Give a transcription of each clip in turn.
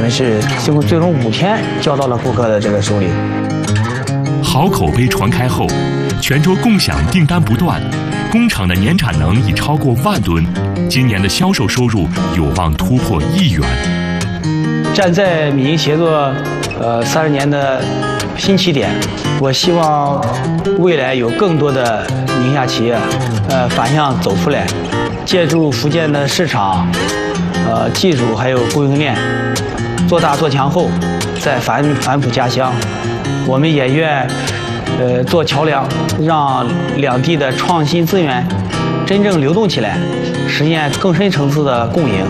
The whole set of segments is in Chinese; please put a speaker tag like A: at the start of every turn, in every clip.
A: 们是经过最终5天交到了顾客的这个手里。
B: 好口碑传开后，泉州共享订单不断，工厂的年产能已超过10000吨，今年的销售收入有望突破1亿元。
A: 站在民营协作30年的新起点，我希望未来有更多的宁夏企业反向走出来，借助福建的市场、技术还有供应链，做大做强后再反哺家乡。我们也愿做桥梁，让两地的创新资源真正流动起来，实现更深层次的共赢。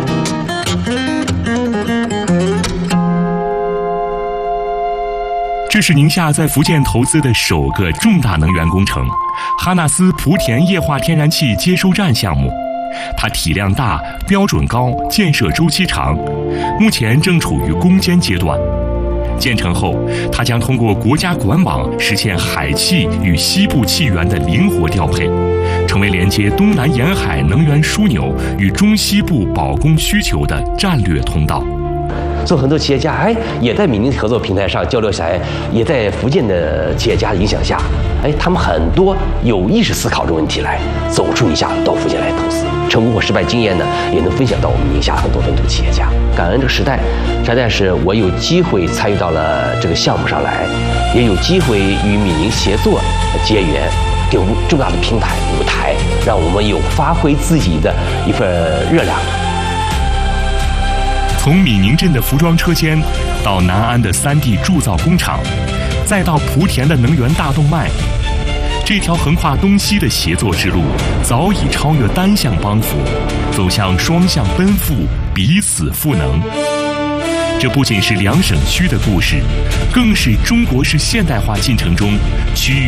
B: 这是宁夏在福建投资的首个重大能源工程——哈纳斯莆田液化天然气接收站项目。它体量大、标准高、建设周期长，目前正处于攻坚阶段。建成后，它将通过国家管网实现海气与西部气源的灵活调配，成为连接东南沿海能源枢纽与中西部保供需求的战略通道。
C: 所以很多企业家也在闽宁合作平台上交流起来，也在福建的企业家的影响下，他们很多有意识思考这个问题来走出宁夏到福建来投资，成功或失败经验呢也能分享到我们宁夏很多本土企业家。感恩这个时代，实在是我有机会参与到了这个项目上来，也有机会与闽宁协作结缘，给我们重大的平台舞台，让我们有发挥自己的一份热量。
B: 从闽宁镇的服装车间，到南安的3D 铸造工厂，再到莆田的能源大动脉，这条横跨东西的协作之路早已超越单向帮扶，走向双向奔赴，彼此赋能。这不仅是2省区的故事，更是中国式现代化进程中区域